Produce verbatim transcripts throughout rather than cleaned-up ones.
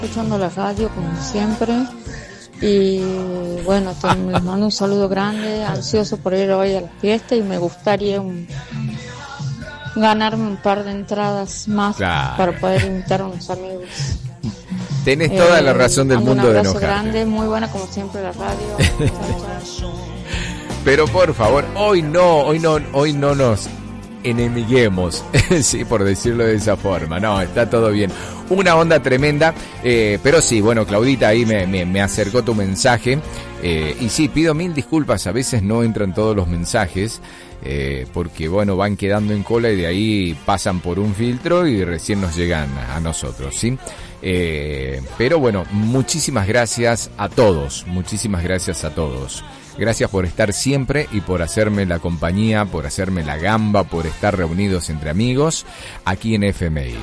escuchando la radio como siempre. Y bueno, te les mando un saludo grande, ansioso por ir hoy a la fiesta y me gustaría un, ganarme un par de entradas más claro. para poder invitar a unos amigos. Tenés toda eh, la razón del mundo de enojarte. Un abrazo grande, muy buena como siempre la radio. Pero por favor, hoy no, hoy no, hoy no nos enemiguemos, sí, por decirlo de esa forma. No, está todo bien. Una onda tremenda, eh, pero sí, bueno, Claudita ahí me, me, me acercó tu mensaje, eh, y sí, pido mil disculpas, a veces no entran todos los mensajes, eh, porque bueno, van quedando en cola y de ahí pasan por un filtro y recién nos llegan a nosotros, ¿sí? Eh, pero bueno, muchísimas gracias a todos, muchísimas gracias a todos. Gracias por estar siempre y por hacerme la compañía, por hacerme la gamba, por estar reunidos entre amigos aquí en F M I.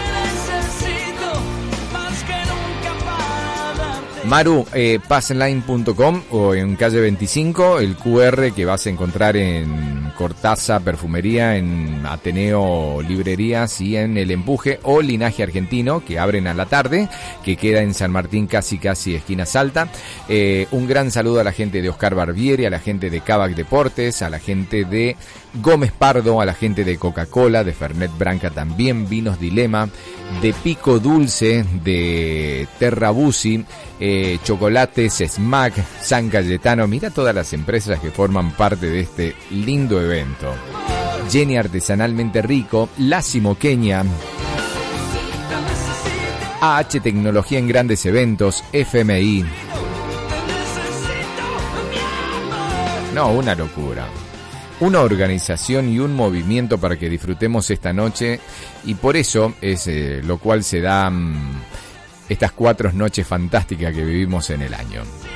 Maru, eh, passenline punto com o en calle veinticinco, el Q R que vas a encontrar en Cortaza Perfumería, en Ateneo Librerías y en El Empuje o Linaje Argentino, que abren a la tarde, que queda en San Martín, casi casi esquina Salta. Eh, un gran saludo a la gente de Oscar Barbieri, a la gente de Kavak Deportes, a la gente de Gómez Pardo, a la gente de Coca-Cola, de Fernet Branca también, Vinos Dilema, de Pico Dulce, de Terrabusi, eh, Chocolates, Smack, San Cayetano. Mira todas las empresas que forman parte de este lindo evento. Jenny Artesanalmente Rico, La Simoqueña, A H Tecnología en Grandes Eventos, F M I. No, una locura. Una organización y un movimiento para que disfrutemos esta noche, y por eso es eh, lo cual se dan estas cuatro noches fantásticas que vivimos en el año.